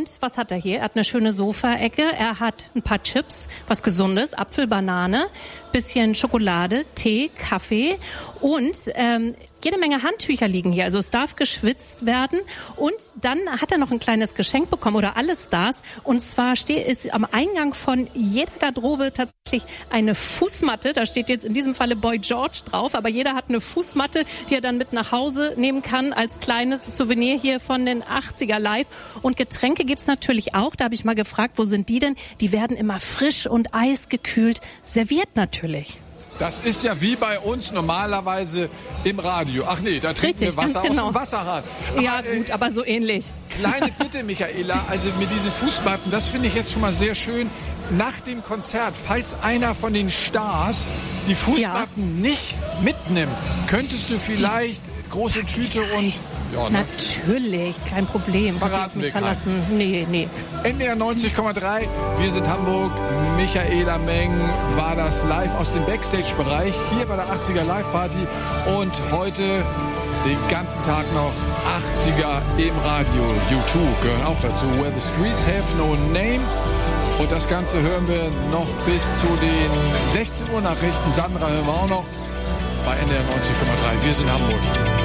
Und was hat er hier? Er hat eine schöne Sofaecke, er hat ein paar Chips, was Gesundes, Apfel, Banane, bisschen Schokolade, Tee, Kaffee und jede Menge Handtücher liegen hier. Also es darf geschwitzt werden. Und dann hat er noch ein kleines Geschenk bekommen oder alles das. Und zwar ist am Eingang von jeder Garderobe tatsächlich eine Fußmatte. Da steht jetzt in diesem Falle Boy George drauf. Aber jeder hat eine Fußmatte, die er dann mit nach Hause nehmen kann als kleines Souvenir hier von den 80er Live. Und Getränke gibt's natürlich auch. Da habe ich mal gefragt, wo sind die denn? Die werden immer frisch und eisgekühlt serviert natürlich. Das ist ja wie bei uns normalerweise im Radio. Ach nee, da trinken wir Wasser aus dem Wasserhahn. Ja gut, aber so ähnlich. Kleine Bitte, Michaela, also mit diesen Fußmatten, das finde ich jetzt schon mal sehr schön. Nach dem Konzert, falls einer von den Stars die Fußmatten nicht mitnimmt, könntest du vielleicht große Tüte und... Ja, ne? Natürlich, kein Problem. Verraten wir verlassen. Nee. NDR 90,3, wir sind Hamburg. Michaela Meng war das live aus dem Backstage-Bereich hier bei der 80er Live-Party. Und heute den ganzen Tag noch 80er im Radio. U2 gehören auch dazu. Where the Streets Have No Name. Und das Ganze hören wir noch bis zu den 16 Uhr Nachrichten. Sandra hören wir auch noch bei NDR 90,3. Wir sind Hamburg.